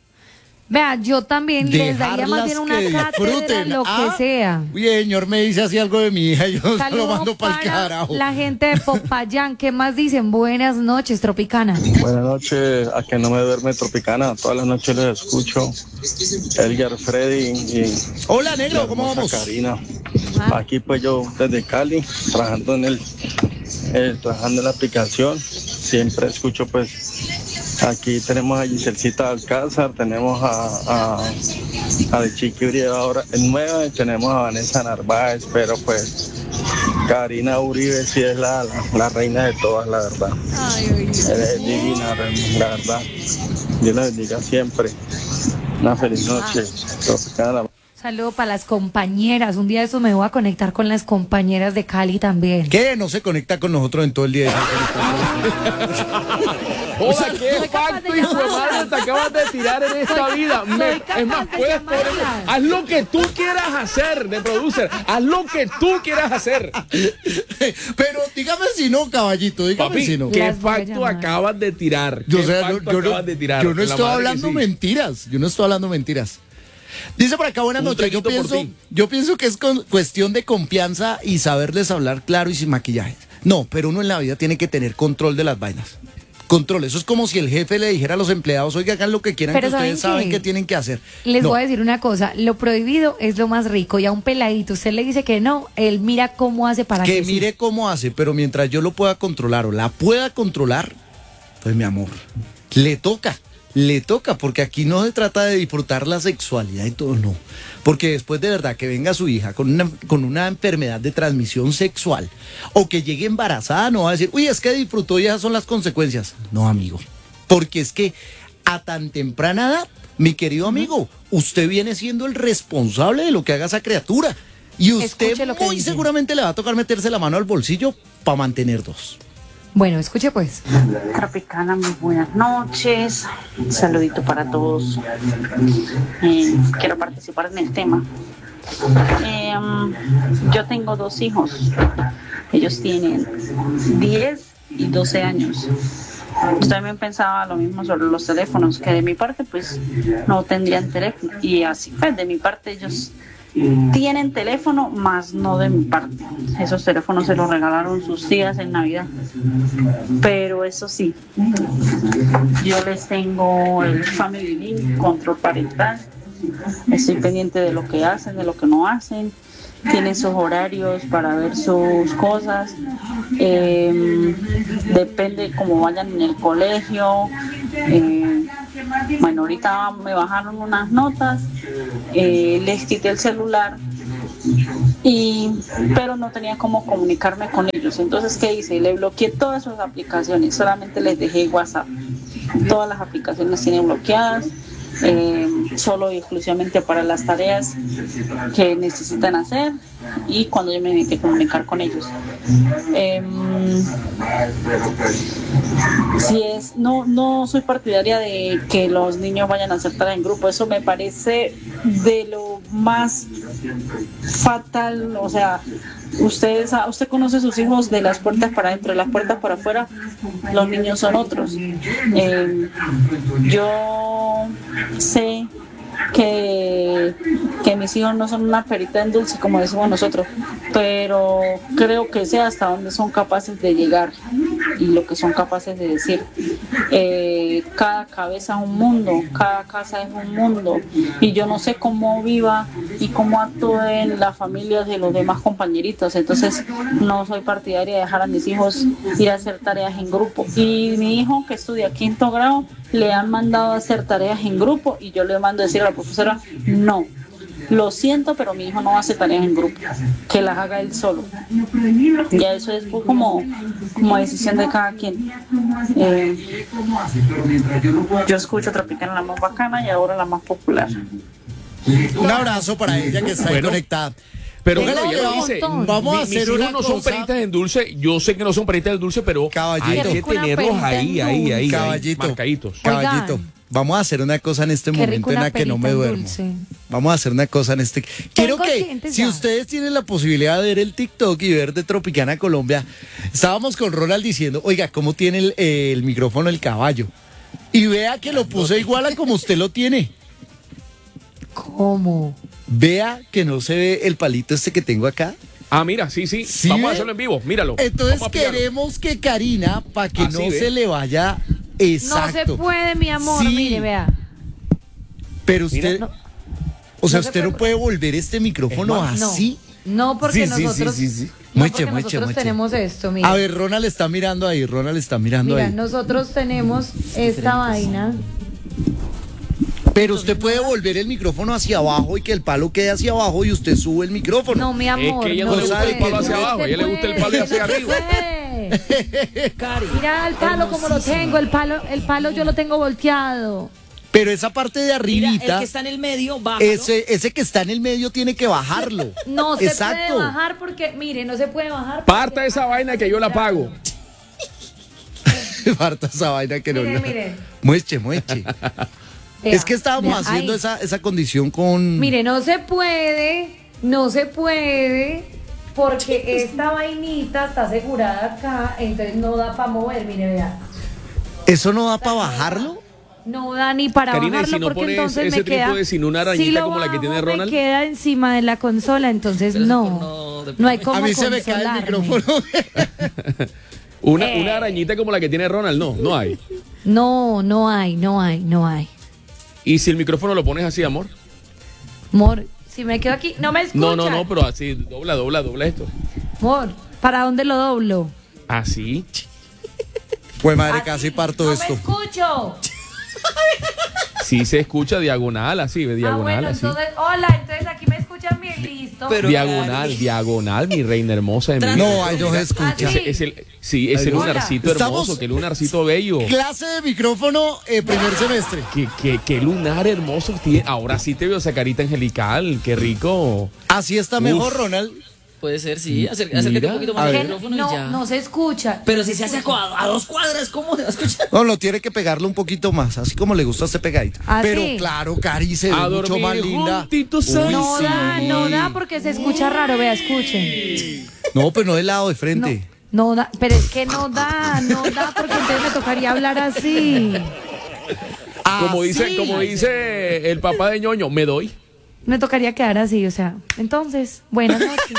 Vea, yo también les daría más bien una cátedra, lo ah, que sea. Uy, señor, me dice así algo de mi hija, yo se lo mando para el carajo. La gente de Popayán, ¿qué más dicen? Buenas noches, Tropicana. Buenas noches, a que no me duerme Tropicana, todas las noches les escucho. Edgar, Freddy y... Hola, negro, ¿cómo vamos? Karina. Ah. Aquí pues yo desde Cali, trabajando en el, el trabajando en la aplicación, siempre escucho pues... Aquí tenemos a Giselcita Alcázar, tenemos a, a, a de Chiqui Uribe ahora en nueva, y tenemos a Vanessa Narváez, pero pues Karina Uribe sí es la, la, la reina de todas, la verdad. Ay, oye. Es divina, la verdad. Dios la bendiga siempre. Una feliz noche. Ah. Saludo para las compañeras. Un día de eso me voy a conectar con las compañeras de Cali también. ¿Qué? No se conecta con nosotros en todo el día. O sea, qué pacto y madre te acabas de tirar en esta soy, vida. Me, es más, puedes poner, haz lo que tú quieras hacer de producer. Haz lo que tú quieras hacer. Pero dígame si no, caballito. Dígame Papi, si no. ¿qué pacto acabas de tirar? ¿Qué Yo, o sea, pacto yo, acabas no, de tirar? yo no estoy hablando sí. mentiras. Yo no estoy hablando mentiras. Dice por acá, buenas noches. Yo pienso, yo pienso que es con cuestión de confianza y saberles hablar claro y sin maquillaje. No, pero uno en la vida tiene que tener control de las vainas. Control, eso es como si el jefe le dijera a los empleados, oiga, hagan lo que quieran, pero que ustedes saben qué? que tienen que hacer. Les no. voy a decir una cosa, lo prohibido es lo más rico, y a un peladito usted le dice que no, él mira cómo hace para que Que mire sí. cómo hace, pero mientras yo lo pueda controlar o la pueda controlar, pues mi amor, le toca. Le toca, porque aquí no se trata de disfrutar la sexualidad y todo, no. Porque después de verdad que venga su hija con una, con una enfermedad de transmisión sexual o que llegue embarazada, no va a decir, uy, es que disfrutó y esas son las consecuencias. No, amigo, porque es que a tan temprana edad, mi querido amigo, usted viene siendo el responsable de lo que haga esa criatura. Y usted muy dice. seguramente le va a tocar meterse la mano al bolsillo para mantener dos. Bueno, escuche pues. Tropicana, muy buenas noches. Un saludito para todos. Eh, quiero participar en el tema. Eh, yo tengo dos hijos. Ellos tienen diez y doce años. Yo también pensaba lo mismo sobre los teléfonos, que de mi parte pues no tendrían teléfono. Y así pues, de mi parte ellos tienen teléfono, más no de mi parte. Esos teléfonos se los regalaron sus tías en Navidad. Pero eso sí, yo les tengo el Family Link, control parental. Estoy pendiente de lo que hacen, de lo que no hacen. Tienen sus horarios para ver sus cosas. Eh, depende cómo vayan en el colegio. Eh, bueno, ahorita me bajaron unas notas, eh, les quité el celular, y, pero no tenía cómo comunicarme con ellos. Entonces, ¿qué hice? Le bloqueé todas sus aplicaciones, solamente les dejé WhatsApp. Todas las aplicaciones tienen bloqueadas. eh, solo y exclusivamente para las tareas que necesitan hacer y cuando yo me tengo que comunicar con ellos. Eh, si es, no, no soy partidaria de que los niños vayan a hacer tareas en grupo, eso me parece de lo más fatal. O sea, ustedes, usted conoce a sus hijos de las puertas para adentro, de las puertas para afuera, los niños son otros. Eh, yo sé que, que mis hijos no son una perita en dulce, como decimos nosotros, pero creo que sé hasta dónde son capaces de llegar y lo que son capaces de decir. Eh, cada cabeza es un mundo, cada casa es un mundo, y yo no sé cómo viva y cómo actúen las familias de los demás compañeritos. Entonces no soy partidaria de dejar a mis hijos ir a hacer tareas en grupo, y mi hijo que estudia quinto grado le han mandado a hacer tareas en grupo y yo le mando a decir a la profesora: no, lo siento, pero mi hijo no hace tareas en grupo, que las haga él solo. Ya eso es como, como decisión de cada quien. Eh, yo escucho Tropicana, la más bacana, y ahora la más popular. Un abrazo para ella que está ahí Bueno. conectada. Pero Póngale bueno, ella que dice, vamos a mi- hacer mis hijos una no son cosa. peritas en dulce, yo sé que no son peritas en dulce, pero Caballito. hay que Qué rico una tenerlos perita ahí, en ahí, dulce. ahí, Caballito. ahí, marcaditos. Caballito, Oigan. vamos a hacer una cosa en este Qué momento rico en una la que no perita me en duermo. dulce. Vamos a hacer una cosa en este. Quiero que, conscientes si ya. ustedes tienen la posibilidad de ver el TikTok y ver de Tropicana Colombia, estábamos con Ronald diciendo, oiga, ¿cómo tiene el, eh, el micrófono el caballo? Y vea que lo puse igual a como usted lo tiene. ¿Cómo? Vea que no se ve el palito este que tengo acá. Ah, mira, sí, sí, ¿Sí vamos a ve? hacerlo en vivo, míralo. Entonces Vamos a pillarlo. queremos que Karina, para que Así no ve. se le vaya exacto. No se puede, mi amor, Sí. mire, vea. Pero usted, Mira. No. o sea, No se usted no puede volver este micrófono Es más, así. No, porque Sí, sí, nosotros, sí, sí, sí. no, Muche, porque muche, nosotros muche. tenemos esto, mira. A ver, Ronald está mirando ahí, Ronald está mirando Mira, ahí. nosotros tenemos esta vaina. Pero usted puede volver el micrófono hacia abajo y que el palo quede hacia abajo y usted sube el micrófono. No, mi Es amor, que ella no, no le se gusta el puede, palo hacia no abajo, a se ella le gusta el puede, palo hacia no se arriba. puede. Mira el palo como lo tengo, el palo, el palo yo lo tengo volteado. Pero esa parte de Mira, arribita, el que está en el medio, bájalo. ese, ese que está en el medio tiene que bajarlo. No se Exacto. puede bajar porque, mire, no se puede bajar. Parta esa vaina que yo la pago. Parta esa vaina que no. Mire, no. mire. Mueche, mueche. Vea, Es que estábamos vea, haciendo ahí. esa, esa condición con. Mire, no se puede, no se puede, porque esta vainita está asegurada acá, entonces no da para mover, mire, vea. ¿Eso no da para bajarlo? No da ni para Karina, ¿y bajarlo si no porque pones entonces ese me queda. trípode sin una arañita si lo como la que bajo, tiene Ronald? Me queda encima de la consola, entonces Pero eso no, por no de- no hay como A mí se me cae el consolarme. micrófono. Una, Eh. una arañita como la que tiene Ronald, no, no hay. No, no hay, no hay, no hay. ¿Y si el micrófono lo pones así, amor? Amor, si me quedo aquí, no me escucha. No, no, no, pero así, dobla, dobla, dobla esto. Amor, ¿para dónde lo doblo? Así. Pues madre, Así, casi parto no esto. me escucho. Sí se escucha diagonal, así, ve, Ah, diagonal, bueno, así. entonces, hola, entonces aquí me escuchan bien, listo. Pero- Diagonal, diagonal, mi reina hermosa de mi vida. No, ahí no se escucha. Ah, sí. Ese- es el, sí, ese Hola. lunarcito hermoso, Estamos- qué lunarcito bello. Clase de micrófono, eh, primer semestre. Qué, qué, qué lunar hermoso tiene. Ahora sí te veo esa carita angelical, qué rico. Así está mejor, Uf. Ronald. Puede ser, sí. Acer- acércate Mira, un poquito a más al ver. micrófono y No, ya. no se escucha. Pero si se hace a, a dos cuadras, ¿cómo se va a escuchar? No, lo tiene que pegarlo un poquito más, así como le gusta a este pegadito. ¿Ah, Pero sí? claro, Cari se ve A mucho dormir más linda. juntitos, Uy, ay, No sí. da, no da porque se escucha raro, vea, escuchen. No, pero no del lado de No, frente. no da, pero es que no da, no da porque entonces me tocaría hablar así. Como dice, Así. como dice el papá de ñoño, me doy. Me tocaría quedar así, o sea. Entonces, buenas noches.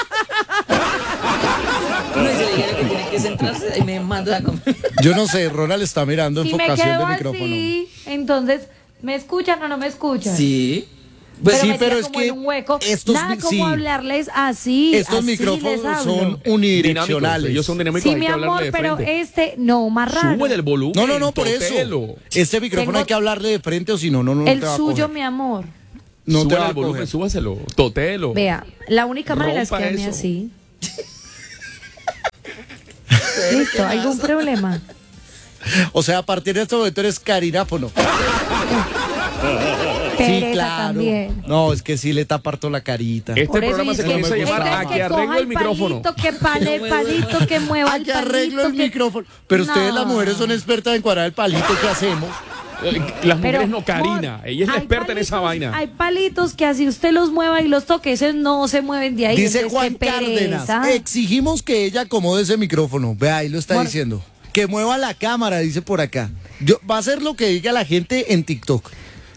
Uno se le dijera que tiene que centrarse y me manda a comer. Yo no sé, Ronald está mirando Si me enfocación quedo de micrófono. así, entonces, ¿me escuchan o no me escuchan? Sí. Pues pero sí, me pero tira es como que en un hueco. estos Nada mi- como sí. hablarles así. Estos así les micrófonos hablo. son Dinámicos, unidireccionales. ellos son dinámicos, Sí, hay mi que amor, hablarle de pero frente. este no, más raro. Sube el volumen. No, no, no, por totelo. eso. Este micrófono Tengo- hay que hablarle de frente o si no, no, no El te va a suyo, coger. mi amor. No te Súbele va a el volumen, coger. súbaselo. Totelo. Vea, la única manera es Rompa quedarme eso. así. Listo, ¿algún problema? O sea, a partir de este momento eres carináfono. Pereza claro. también. No, es que sí le tapa harto la carita. Este Por eso programa se dice comienza a que- llamar es A que que arreglo coja el micrófono. palito, que pale el palito, que mueva A el que palito. arreglo el que- micrófono. Pero ustedes No. las mujeres son expertas en cuadrar el palito, ¿qué hacemos? Las mujeres Pero, no, Karina. amor, Ella es la hay experta en esa palitos- vaina. Hay palitos que así usted los mueva y los toque, esos no se mueven de ahí. Dice entonces, Juan qué pereza. Cárdenas, exigimos que ella acomode ese micrófono. Vea, ahí lo está Bueno. diciendo. Que mueva la cámara, dice por acá. Yo, va a ser lo que diga la gente en TikTok.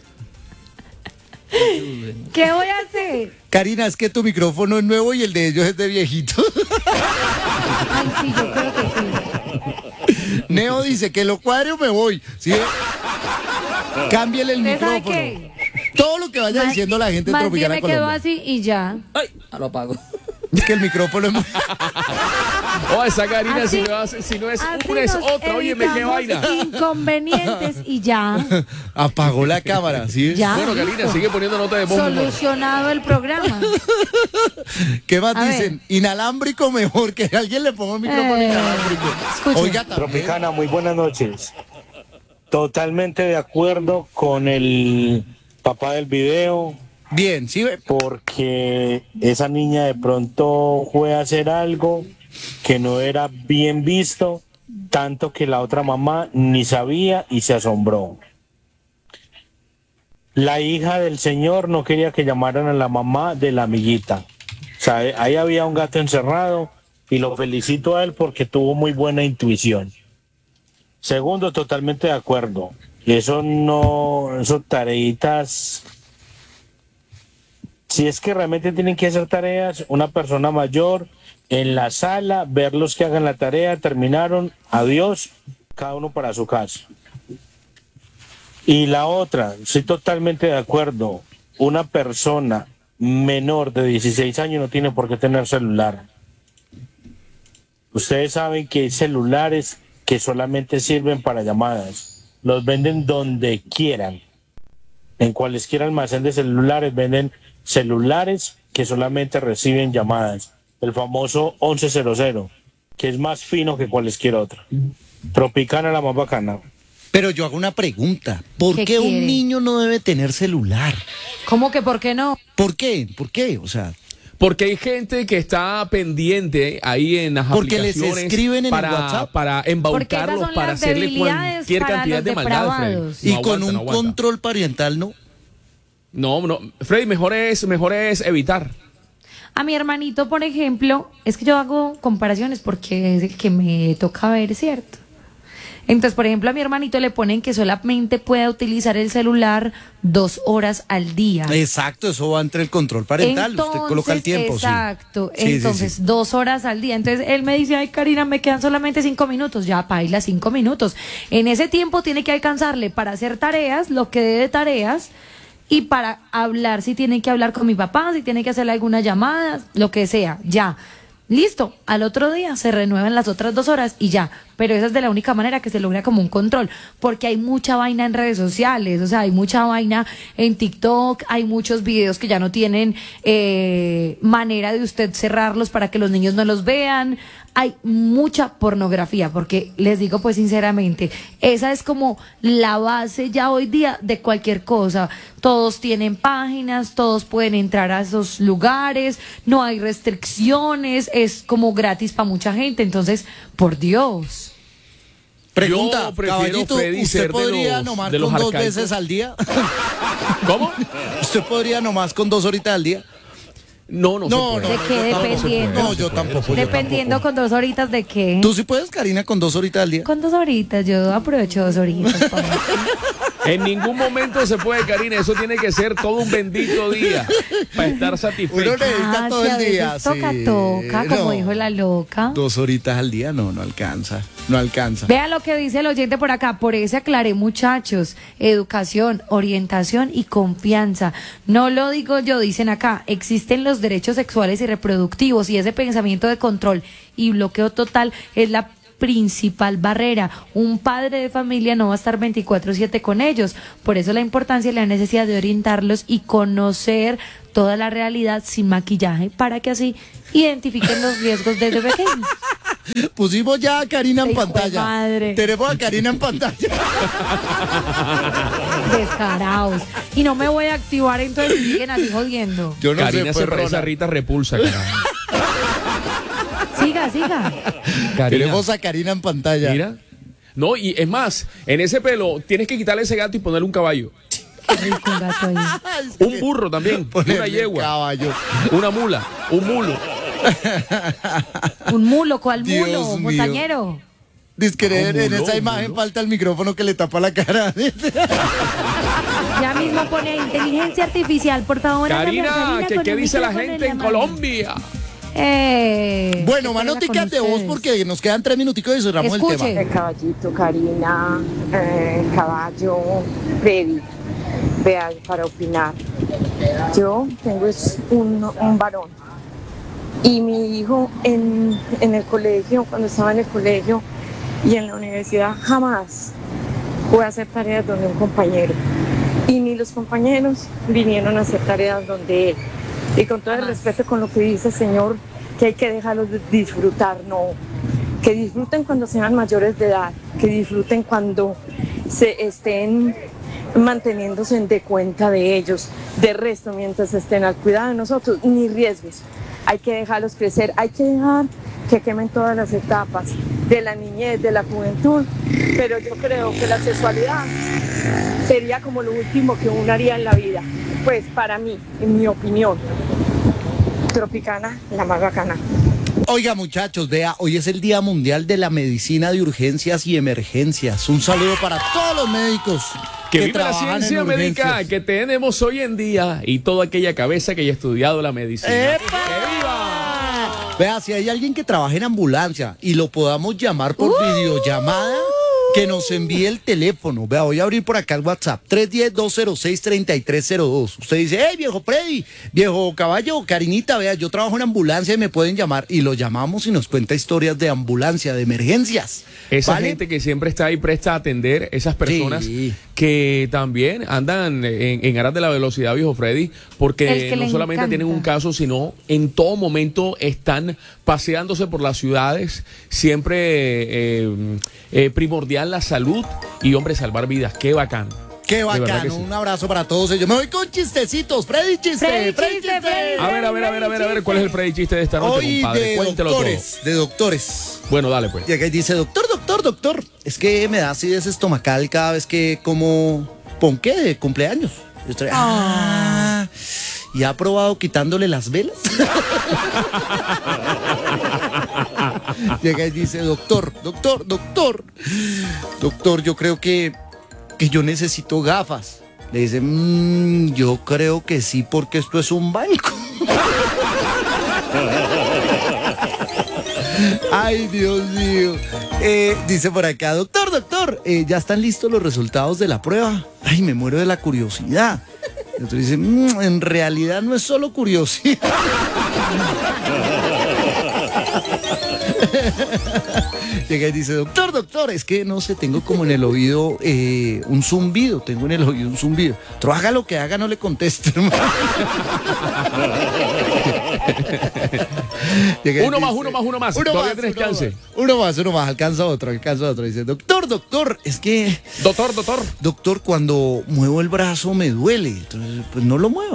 ¿Qué voy a hacer? Karina, es que tu micrófono es nuevo y el de ellos es de viejito. Ay, sí, yo creo que sí. Neo dice que lo cuadre o me voy. ¿Sí? Cámbiele el ¿Usted sabe micrófono. qué? Todo lo que vaya Más- diciendo la gente en Más bien Tropicana me quedo Colombia. así y ya. Ay, no lo apago. Es que el micrófono es muy... Oh, esa Karina, Así- si no, hace- si no es Así una, es nos otra. Óyeme, qué evitamos vaina. inconvenientes y ya. Apagó la cámara, ¿sí? Ya. Bueno, Karina, listo. sigue poniendo nota de voz. Solucionado el programa. ¿Qué más A dicen? Inalámbrico mejor, que alguien le ponga un micrófono Eh, inalámbrico. escuche. Oiga, también. Tropicana, muy buenas noches. Totalmente de acuerdo con el papá del video, Bien, sí, ve. porque esa niña de pronto fue a hacer algo que no era bien visto, tanto que la otra mamá ni sabía y se asombró. La hija del señor no quería que llamaran a la mamá de la amiguita. O sea, ahí había un gato encerrado y lo felicito a él porque tuvo muy buena intuición. Segundo, totalmente de acuerdo. Eso no, eso tareitas. Si es que realmente tienen que hacer tareas, una persona mayor en la sala, ver los que hagan la tarea, terminaron, adiós, cada uno para su casa. Y la otra, estoy totalmente de acuerdo, una persona menor de dieciséis años no tiene por qué tener celular. Ustedes saben que hay celulares que solamente sirven para llamadas, los venden donde quieran. En cualquier almacén de celulares venden celulares que solamente reciben llamadas. El famoso once cero cero, que es más fino que cualquier otro. Tropicana, la más bacana. Pero yo hago una pregunta. ¿Por ¿Qué qué un quiere? niño no debe tener celular? ¿Cómo que por qué no? ¿Por qué? ¿Por qué? O sea, Porque hay gente que está pendiente ahí en las Porque les aplicaciones escriben en el para, WhatsApp. para Porque esas embaucarlos, son para las hacerle debilidades cualquier para cantidad los de maldades, Freddy. depravados. y No con aguanta, un no aguanta. control parental, ¿no? No, no, Freddy, mejor es, mejor es evitar. A mi hermanito, por ejemplo, es que yo hago comparaciones porque es el que me toca ver, ¿cierto? Entonces, por ejemplo, a mi hermanito le ponen que solamente pueda utilizar el celular dos horas al día. Exacto, eso va entre el control parental. Usted coloca el tiempo. sí. Exacto. Sí, sí, Entonces, sí. dos horas al día. Entonces, él me dice, ay, Karina, me quedan solamente cinco minutos. Ya, paila, cinco minutos. En ese tiempo tiene que alcanzarle para hacer tareas, lo que dé de tareas, y para hablar, si tiene que hablar con mi papá, si tiene que hacerle alguna llamada, lo que sea, ya. Listo, al otro día se renuevan las otras dos horas y ya, pero esa es de la única manera que se logra como un control, porque hay mucha vaina en redes sociales, o sea, hay mucha vaina en TikTok, hay muchos videos que ya no tienen eh, manera de usted cerrarlos para que los niños no los vean, hay mucha pornografía, porque les digo pues sinceramente, esa es como la base ya hoy día de cualquier cosa. Todos tienen páginas, todos pueden entrar a esos lugares, no hay restricciones, es como gratis para mucha gente, entonces, por Dios. Pregunta, Yo prefiero, caballito, Freddy, ¿usted ser de podría los- nomás de los con dos arcaicos? veces al día? ¿Cómo? ¿Usted podría nomás con dos horitas al día? No, no, No, se puede. ¿De qué yo tampoco. dependiendo? No, yo tampoco. yo Dependiendo tampoco. con dos horitas de qué. ¿Tú sí puedes, Karina, con dos horitas al día? Con dos horitas, yo aprovecho dos horitas. pa' mí. En ningún momento se puede, Karina. Eso tiene que ser todo un bendito día para estar satisfecho. Uno necesita Ah, todo sí, a el día. veces toca, sí. toca, como No. dijo la loca. Dos horitas al día, no, no alcanza. No alcanza. Vea lo que dice el oyente por acá. Por eso aclaré, muchachos. Educación, orientación y confianza. No lo digo yo, dicen acá. Existen los derechos sexuales y reproductivos y ese pensamiento de control y bloqueo total es la principal barrera. Un padre de familia no va a estar veinticuatro siete con ellos. Por eso la importancia y la necesidad de orientarlos y conocer toda la realidad sin maquillaje para que así identifiquen los riesgos desde pequeños. Pusimos ya a Karina en Hijo de pantalla. madre. Tenemos a Karina en pantalla. Descarados. Y no me voy a activar, entonces siguen así jodiendo. Yo no Karina sé, se pues, parece a Ronald. Rita Repulsa, carajo. Siga, siga. Karina. Tenemos a Karina en pantalla. Mira. No, y es más, en ese pelo tienes que quitarle ese gato y ponerle un caballo. Qué rico un gato ahí. Un burro también, Ponerle una yegua, caballo. una mula, un mulo. Un mulo, ¿cuál Dios mulo? mío. Montañero. Dice que en, en mulo, esa un imagen mulo. falta el micrófono que le tapa la cara. Ya mismo pone inteligencia artificial, por favor. hágame Karina, Karina ¿qué, con qué el dice la micrófono gente en la mano. Colombia? Eh, Bueno, qué más pena noticas con de voz ustedes. porque nos quedan tres minuticos y cerramos Escuche. el tema. Eh, caballito, Karina, eh, caballo, Freddy, vean, para opinar. Yo tengo es un, un varón y mi hijo en, en el colegio, cuando estaba en el colegio y en la universidad, jamás fue a hacer tareas donde un compañero. Y ni los compañeros vinieron a hacer tareas donde él. Y con todo el respeto con lo que dice el señor, que hay que dejarlos de disfrutar, no. Que disfruten cuando sean mayores de edad, que disfruten cuando se estén manteniéndose de cuenta de ellos. De resto, mientras estén al cuidado de nosotros, ni riesgos. Hay que dejarlos crecer, hay que dejar que quemen todas las etapas de la niñez, de la juventud, pero yo creo que la sexualidad sería como lo último que uno haría en la vida, pues para mí, en mi opinión. Tropicana, la más bacana. Oiga, muchachos, vea, hoy es el Día Mundial de la Medicina de Urgencias y Emergencias. Un saludo para todos los médicos Que, que, viva la trabajan ciencia en médica urgencias. que tenemos hoy en día y toda aquella cabeza que haya estudiado la medicina. ¡Epa! ¡Que viva! Vea, si hay alguien que trabaje en ambulancia y lo podamos llamar por videollamada, que nos envíe el teléfono. Vea, voy a abrir por acá el WhatsApp, tres uno cero, dos cero seis, tres tres cero dos. Usted dice, hey, viejo Freddy, viejo caballo, Karinita, vea, yo trabajo en ambulancia y me pueden llamar. Y lo llamamos y nos cuenta historias de ambulancia, de emergencias. Esa ¿Vale? gente que siempre está ahí presta a atender, esas personas Sí. que también andan en, en aras de la velocidad, viejo Freddy, El porque que no le solamente encanta. tienen un caso, sino en todo momento están paseándose por las ciudades, siempre eh, eh, primordial la salud y, hombre, salvar vidas. Qué bacán. Qué De verdad bacano, que sí. un abrazo para todos ellos. Me voy con chistecitos, Freddy chiste, Freddy Freddy chiste, chiste. Freddy. A ver, a ver, a ver, a ver, a ver, ¿cuál es el Freddy chiste de esta noche, Hoy compadre? de Cuéntelo todo. doctores, de doctores. Bueno, dale pues. Llega y dice, doctor, doctor, doctor, es que me da acidez estomacal cada vez que como ponqué de cumpleaños. Yo estoy, ah, ¿y ha probado quitándole las velas? Llega y dice, doctor, doctor, doctor, doctor, yo creo que, que yo necesito gafas. Le dice, "Mm, yo creo que sí, porque esto es un banco. Ay, Dios mío. Eh, dice por acá, doctor, doctor, eh, ya están listos los resultados de la prueba. Ay, me muero de la curiosidad. Y otro dice, "Mm, en realidad no es solo curiosidad." Llega y dice, doctor, doctor, es que no sé, tengo como en el oído eh, un zumbido, tengo en el oído un zumbido. Pero haga lo que haga, no le conteste, hermano. Llega y Uno más, dice, uno más, uno más. Uno Todavía más, tienes uno chance. más. Uno más, uno más, alcanza otro, alcanza otro. Dice, doctor, doctor, es que... Doctor, doctor. Doctor, cuando muevo el brazo me duele. Entonces, pues no lo muevo.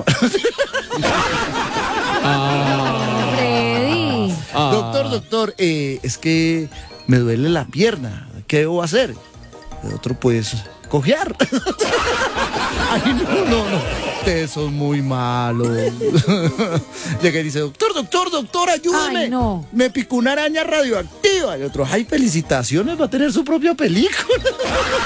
Freddy. Ah. Doctor, doctor, eh, es que me duele la pierna. ¿Qué debo hacer? El otro, pues, cojear. Ay, no, no, no. Ustedes son muy malos. Llega y dice, doctor, doctor, doctor, ayúdame. Ay, no. Me picó una araña radioactiva. Y otro, ay, felicitaciones, va a tener su propia película.